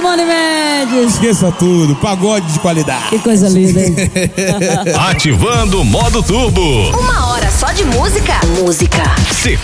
Simone Mendes. Esqueça tudo, pagode de qualidade. Que coisa linda, hein? Ativando o modo turbo. 1 hora só de música. Se